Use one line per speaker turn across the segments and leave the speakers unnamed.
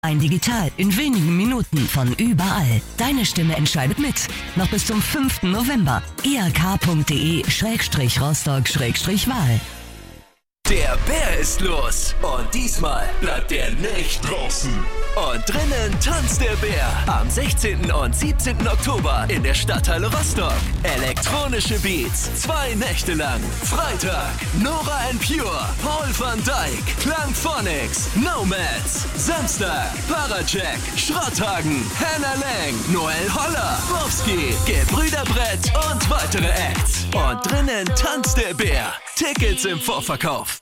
Ein Digital in wenigen Minuten von überall. Deine Stimme entscheidet mit. Noch bis zum 5. November. irk.de/rostock/Wahl.
Der Bär ist los und diesmal bleibt er nicht draußen. Und drinnen tanzt der Bär am 16. und 17. Oktober in der Stadthalle Rostock. Elektronische Beats, 2 Nächte lang. Freitag, Nora & Pure, Paul van Dyk, Klangphonics, Nomads. Samstag, Paracheck, Schrotthagen, Hannah Lang, Noel Holler, Bowski, Gebrüder Brett und weitere Acts. Und drinnen tanzt der Bär. Tickets im Vorverkauf.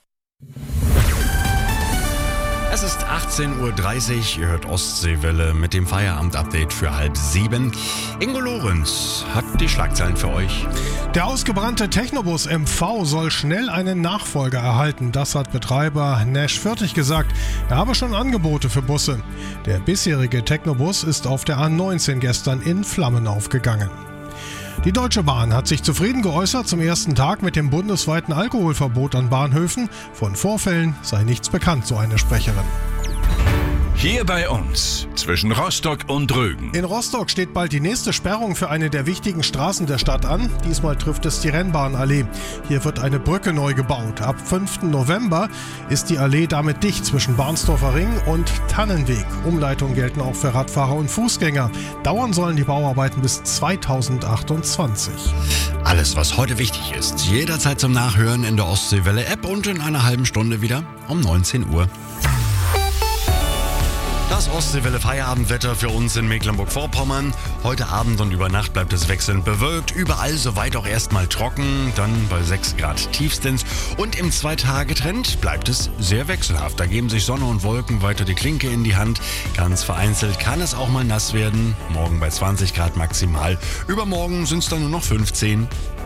Es ist 18:30 Uhr, ihr hört Ostseewelle mit dem Feierabend-Update für 6:30. Ingo Lorenz hat die Schlagzeilen für euch.
Der ausgebrannte Technobus MV soll schnell einen Nachfolger erhalten. Das hat Betreiber Nash Firtig gesagt. Er habe schon Angebote für Busse. Der bisherige Technobus ist auf der A19 gestern in Flammen aufgegangen. Die Deutsche Bahn hat sich zufrieden geäußert zum ersten Tag mit dem bundesweiten Alkoholverbot an Bahnhöfen. Von Vorfällen sei nichts bekannt, so eine Sprecherin.
Hier bei uns, zwischen Rostock und Rögen.
In Rostock steht bald die nächste Sperrung für eine der wichtigen Straßen der Stadt an. Diesmal trifft es die Rennbahnallee. Hier wird eine Brücke neu gebaut. Ab 5. November ist die Allee damit dicht zwischen Barnsdorfer Ring und Tannenweg. Umleitungen gelten auch für Radfahrer und Fußgänger. Dauern sollen die Bauarbeiten bis 2028.
Alles, was heute wichtig ist, jederzeit zum Nachhören in der Ostseewelle-App und in einer halben Stunde wieder um 19 Uhr. Das Ostseewelle-Feierabendwetter für uns in Mecklenburg-Vorpommern. Heute Abend und über Nacht bleibt es wechselnd bewölkt. Überall soweit auch erstmal trocken, dann bei 6 Grad tiefstens. Und im 2-Tage-Trend bleibt es sehr wechselhaft. Da geben sich Sonne und Wolken weiter die Klinke in die Hand. Ganz vereinzelt kann es auch mal nass werden. Morgen bei 20 Grad maximal. Übermorgen sind es dann nur noch 15.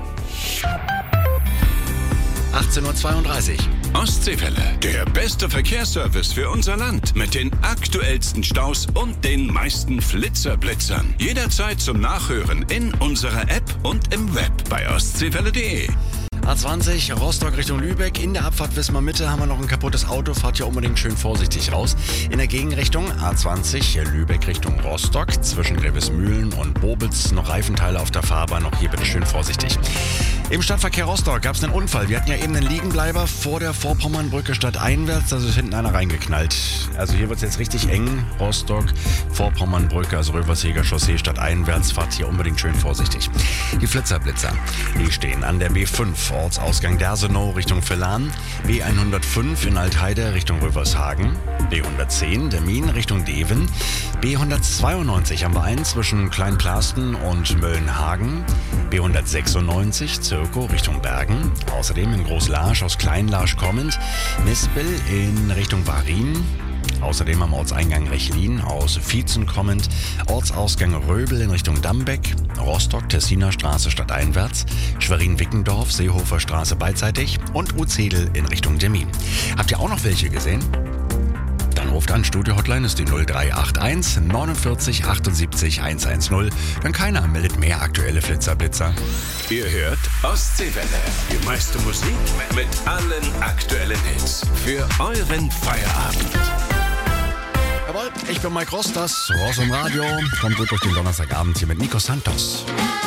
18:32 Uhr.
Ostseewelle, der beste Verkehrsservice für unser Land. Mit den aktuellsten Staus und den meisten Flitzerblitzern. Jederzeit zum Nachhören in unserer App und im Web bei ostseewelle.de.
A20 Rostock Richtung Lübeck. In der Abfahrt Wismar Mitte haben wir noch ein kaputtes Auto. Fahrt hier unbedingt schön vorsichtig raus. In der Gegenrichtung A20 Lübeck Richtung Rostock. Zwischen Grevesmühlen und Bobitz noch Reifenteile auf der Fahrbahn. Auch hier bitte schön vorsichtig. Im Stadtverkehr Rostock gab es einen Unfall. Wir hatten ja eben einen Liegenbleiber vor der Vorpommernbrücke stadteinwärts. Da ist hinten einer reingeknallt. Also hier wird es jetzt richtig eng. Rostock, Vorpommernbrücke, also Röverseger Chaussee stadteinwärts. Fahrt hier unbedingt schön vorsichtig. Die Flitzerblitzer, die stehen an der B5. Ortsausgang Dersenow Richtung Villan, B105 in Altheide Richtung Rövershagen, B110 Dermin Richtung Deven, B192 am Wein zwischen Kleinplasten und Möllenhagen, B196 Zirko Richtung Bergen, außerdem in Großlarsch aus Kleinlarsch kommend, Nispel in Richtung Warin, außerdem am Ortseingang Rechlin aus Vietzen kommend, Ortsausgang Röbel in Richtung Dambeck, Rostock, Tessiner Straße stadteinwärts, Schwerin-Wickendorf, Seehofer Straße beidseitig und Uzedel in Richtung Demmin. Habt ihr auch noch welche gesehen? Dann ruft an, Studio-Hotline ist die 0381 49 78 110. Dann keiner meldet mehr aktuelle Flitzerblitzer.
Ihr hört Ostseewelle, die meiste Musik mit allen aktuellen Hits für euren Feierabend.
Jawohl, ich bin Mike Ross, das Ross im Radio. Kommt gut durch den Donnerstagabend hier mit Nico Santos.